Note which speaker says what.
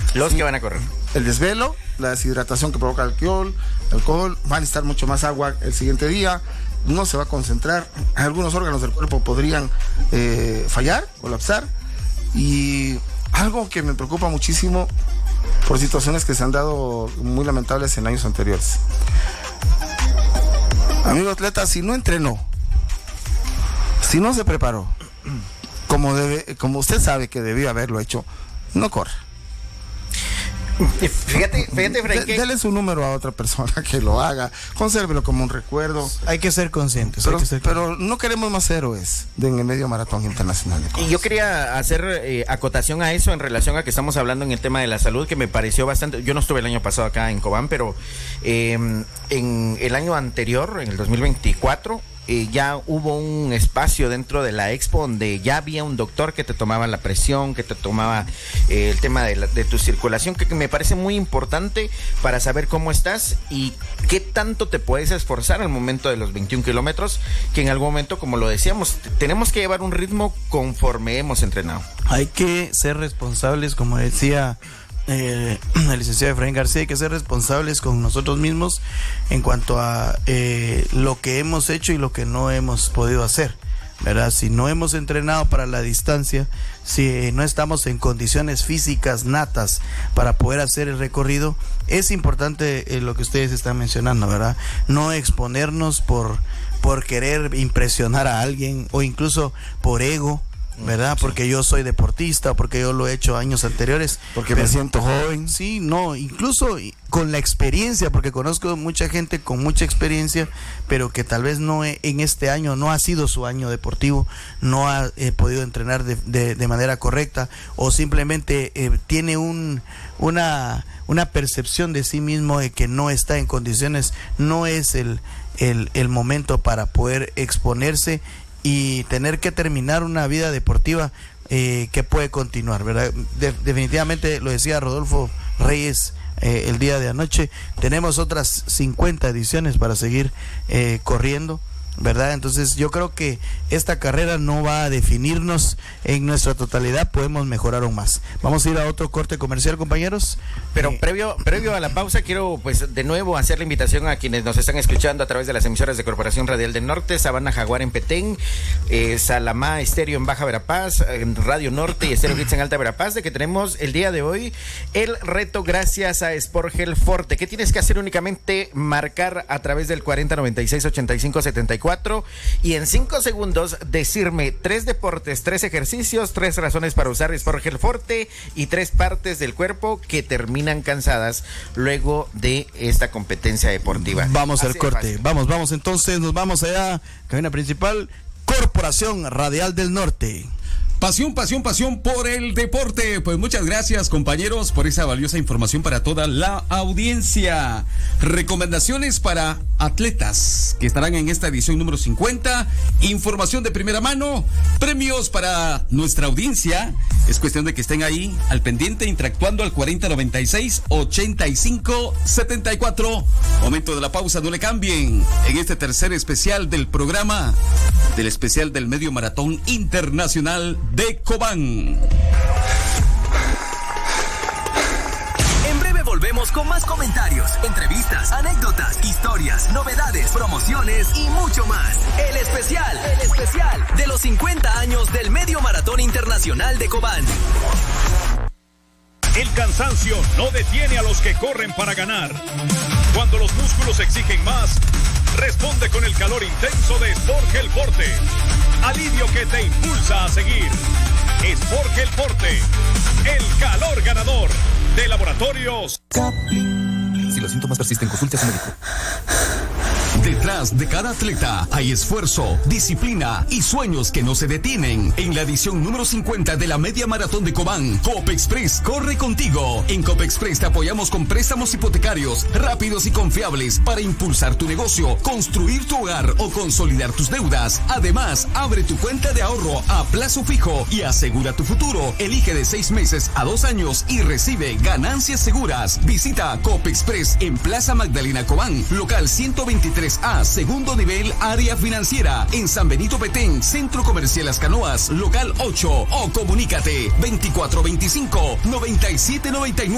Speaker 1: Los que van a correr.
Speaker 2: El desvelo, la deshidratación que provoca el alcohol, va a necesitar mucho más agua el siguiente día, no se va a concentrar, algunos órganos del cuerpo podrían fallar, colapsar, y algo que me preocupa muchísimo por situaciones que se han dado muy lamentables en años anteriores. Amigo atleta, si no entrenó, si no se preparó, como usted sabe que debió haberlo hecho, no corra.
Speaker 1: Fíjate, Fray,
Speaker 2: Dele su número a otra persona que lo haga, consérvelo como un recuerdo.
Speaker 3: Hay que ser conscientes.
Speaker 2: Pero no queremos más héroes en el medio maratón internacional de Cobán.
Speaker 1: Y yo quería hacer acotación a eso en relación a que estamos hablando en el tema de la salud, que me pareció bastante. Yo no estuve el año pasado acá en Cobán, pero en el año anterior, en el 2024, ya hubo un espacio dentro de la expo donde ya había un doctor que te tomaba la presión, que te tomaba el tema de tu circulación, que me parece muy importante para saber cómo estás y qué tanto te puedes esforzar al momento de los 21 kilómetros, que en algún momento, como lo decíamos, tenemos que llevar un ritmo conforme hemos entrenado.
Speaker 3: Hay que ser responsables, como decía el licenciado Efraín García, hay que ser responsables con nosotros mismos en cuanto a lo que hemos hecho y lo que no hemos podido hacer, ¿verdad? Si no hemos entrenado para la distancia, si no estamos en condiciones físicas natas para poder hacer el recorrido, es importante lo que ustedes están mencionando, ¿verdad? No exponernos por querer impresionar a alguien o incluso por ego, ¿verdad? Porque yo soy deportista, porque yo lo he hecho años anteriores,
Speaker 2: porque me siento joven.
Speaker 3: Sí, no, incluso con la experiencia, porque conozco mucha gente con mucha experiencia, pero que tal vez no en este año no ha sido su año deportivo, no ha podido entrenar de manera correcta, o simplemente tiene una percepción de sí mismo de que no está en condiciones, no es el momento para poder exponerse y tener que terminar una vida deportiva que puede continuar, ¿verdad? Definitivamente, lo decía Rodolfo Reyes el día de anoche, tenemos otras 50 ediciones para seguir corriendo, ¿verdad? Entonces yo creo que esta carrera no va a definirnos en nuestra totalidad, podemos mejorar aún más. Vamos a ir a otro corte comercial, compañeros.
Speaker 1: Pero previo a la pausa, quiero pues de nuevo hacer la invitación a quienes nos están escuchando a través de las emisoras de Corporación Radial del Norte, Sabana Jaguar en Petén, Salamá Estéreo en Baja Verapaz, Radio Norte y Estéreo Hits en Alta Verapaz, de que tenemos el día de hoy el reto gracias a Sporgel Forte. ¿Qué tienes que hacer? Únicamente marcar a través del 4096-8574 y en 5 segundos decirme 3 deportes, 3 ejercicios, 3 razones para usar Sporgel Forte y 3 partes del cuerpo que terminan cansadas luego de esta competencia deportiva.
Speaker 3: Vamos al corte, vamos, entonces nos vamos allá, cabina principal, Corporación Radial del Norte.
Speaker 4: Pasión por el deporte. Pues muchas gracias, compañeros, por esa valiosa información para toda la audiencia. Recomendaciones para atletas que estarán en esta edición número 50. Información de primera mano. Premios para nuestra audiencia. Es cuestión de que estén ahí al pendiente, interactuando al 4096-8574. Momento de la pausa, no le cambien. En este tercer especial del programa, del especial del Medio Maratón Internacional de Cobán.
Speaker 5: En breve volvemos con más comentarios, entrevistas, anécdotas, historias, novedades, promociones y mucho más. El especial de los 50 años del Medio Maratón Internacional de Cobán.
Speaker 6: El cansancio no detiene a los que corren para ganar. Cuando los músculos exigen más, responde con el calor intenso de Sporgel Forte. Alivio que te impulsa a seguir. Sporgel Forte, el calor ganador de Laboratorios.
Speaker 5: Si los síntomas persisten, consulte a su médico.
Speaker 4: Detrás de cada atleta hay esfuerzo, disciplina y sueños que no se detienen. En la edición número 50 de la Media Maratón de Cobán, Copexpress corre contigo. En Copexpress te apoyamos con préstamos hipotecarios rápidos y confiables para impulsar tu negocio, construir tu hogar o consolidar tus deudas. Además, abre tu cuenta de ahorro a plazo fijo y asegura tu futuro. Elige de 6 meses a 2 años y recibe ganancias seguras. Visita Copexpress en Plaza Magdalena Cobán, local 123A, segundo nivel, área financiera, en San Benito Petén, Centro Comercial Las Canoas, local 8, o comunícate 2425-9799.